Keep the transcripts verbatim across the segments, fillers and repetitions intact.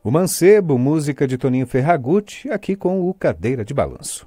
O Mancebo, música de Toninho Ferragutti, aqui com o Cadeira de Balanço.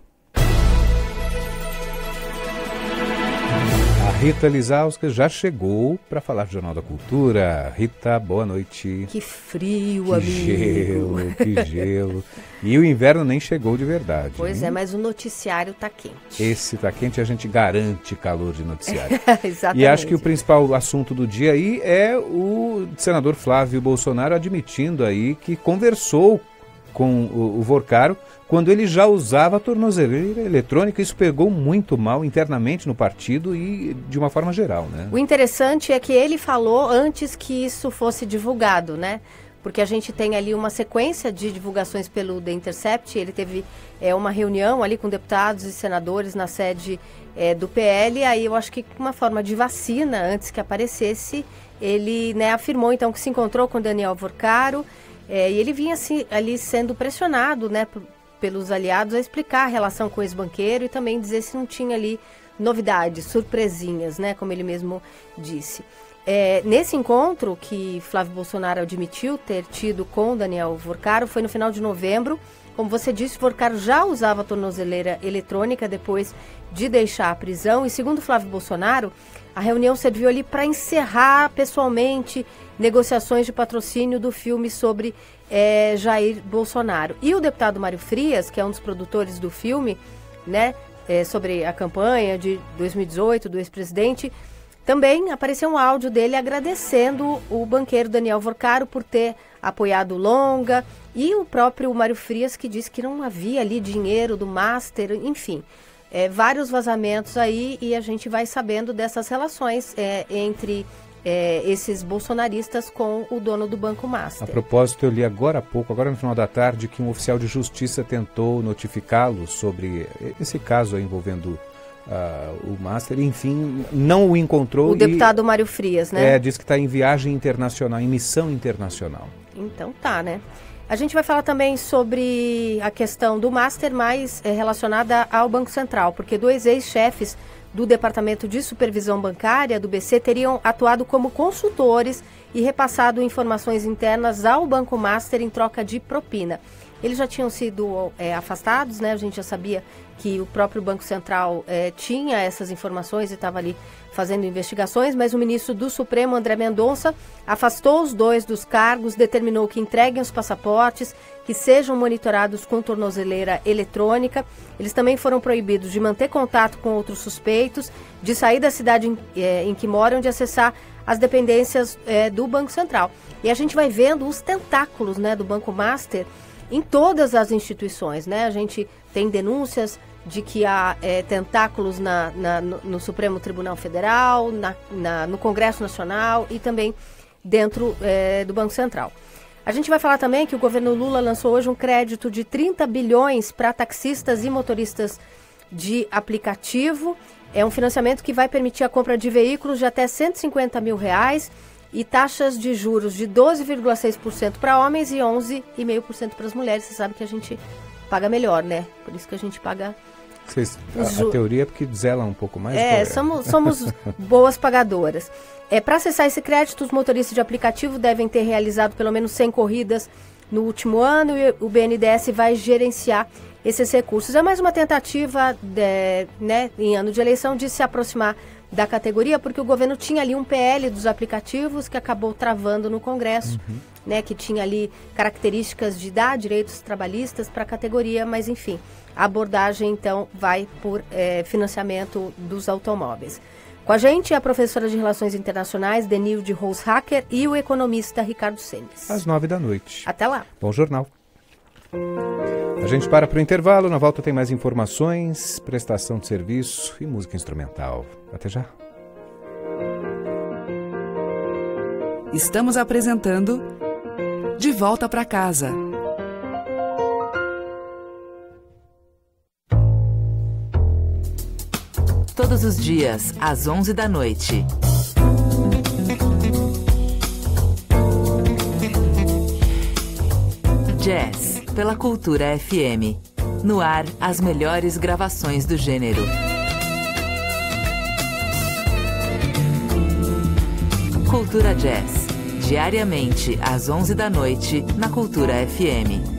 A Rita Lizauskas já chegou para falar do Jornal da Cultura. Rita, boa noite. Que frio, que amigo. Gelo, que gelo. E o inverno nem chegou de verdade. Pois hein? é, mas o noticiário tá quente. Esse tá quente, a gente garante calor de noticiário. Exatamente. E acho que o principal assunto do dia aí é o senador Flávio Bolsonaro admitindo aí que conversou com o, o Vorcaro quando ele já usava a tornozeleira eletrônica. Isso pegou muito mal internamente no partido e de uma forma geral, né? O interessante é que ele falou antes que isso fosse divulgado, né? Porque a gente tem ali uma sequência de divulgações pelo The Intercept. Ele teve é, uma reunião ali com deputados e senadores na sede é, do P L. Aí eu acho que uma forma de vacina, antes que aparecesse, ele, né, afirmou então que se encontrou com Daniel Vorcaro. É, e ele vinha assim, ali sendo pressionado, né, p- pelos aliados a explicar a relação com o ex-banqueiro e também dizer se não tinha ali novidades, surpresinhas, né, como ele mesmo disse. É, nesse encontro que Flávio Bolsonaro admitiu ter tido com Daniel Vorcaro foi no final de novembro. Como você disse, Vorcaro já usava a tornozeleira eletrônica depois de deixar a prisão e, segundo Flávio Bolsonaro, a reunião serviu ali para encerrar pessoalmente negociações de patrocínio do filme sobre é, Jair Bolsonaro. E o deputado Mário Frias, que é um dos produtores do filme, né, é, sobre a campanha de dois mil e dezoito do ex-presidente, também apareceu um áudio dele agradecendo o banqueiro Daniel Vorcaro por ter apoiado o longa, e o próprio Mário Frias, que disse que não havia ali dinheiro do Master, enfim, é, vários vazamentos aí, e a gente vai sabendo dessas relações é, entre é, esses bolsonaristas com o dono do Banco Master. A propósito, eu li agora há pouco, agora no final da tarde, que um oficial de justiça tentou notificá-lo sobre esse caso aí envolvendo Uh, o Master, enfim, não o encontrou. O deputado e, Mário Frias, né? É, diz que está em viagem internacional, em missão internacional. Então tá, né? A gente vai falar também sobre a questão do Master, mais é, relacionada ao Banco Central, porque dois ex-chefes do Departamento de Supervisão Bancária do B C teriam atuado como consultores e repassado informações internas ao Banco Master em troca de propina. Eles já tinham sido é, afastados, né? A gente já sabia que o próprio Banco Central é, tinha essas informações e estava ali fazendo investigações, mas o ministro do Supremo, André Mendonça, afastou os dois dos cargos, determinou que entreguem os passaportes, que sejam monitorados com tornozeleira eletrônica. Eles também foram proibidos de manter contato com outros suspeitos, de sair da cidade em, é, em que moram, de acessar as dependências é, do Banco Central. E a gente vai vendo os tentáculos, né, do Banco Master em todas as instituições, né? A gente tem denúncias de que há é, tentáculos na, na, no, no Supremo Tribunal Federal, na, na, no Congresso Nacional e também dentro é, do Banco Central. A gente vai falar também que o governo Lula lançou hoje um crédito de trinta bilhões para taxistas e motoristas de aplicativo. É um financiamento que vai permitir a compra de veículos de até cento e cinquenta mil reais e taxas de juros de doze vírgula seis por cento para homens e onze vírgula cinco por cento para as mulheres. Você sabe que a gente paga melhor, né? Por isso que a gente paga... Vocês, a, a teoria é porque zela um pouco mais. É, somos, somos boas pagadoras. É, para acessar esse crédito, os motoristas de aplicativo devem ter realizado pelo menos cem corridas no último ano e o B N D E S vai gerenciar esses recursos. É mais uma tentativa, de, né, em ano de eleição, de se aproximar da categoria, porque o governo tinha ali um P L dos aplicativos que acabou travando no Congresso, uhum. né, que tinha ali características de dar direitos trabalhistas para a categoria, mas enfim, a abordagem então vai por é, financiamento dos automóveis. Com a gente a professora de Relações Internacionais, Denilde Rose-Hacker, e o economista Ricardo Senes. Às nove da noite. Até lá. Bom jornal. A gente para para o intervalo, na volta tem mais informações, prestação de serviço e música instrumental. Até já. Estamos apresentando De Volta para Casa. Todos os dias, às onze da noite. Jazz, pela Cultura F M. No ar, as melhores gravações do gênero. Cultura Jazz, Diariamente, às onze da noite, na Cultura F M.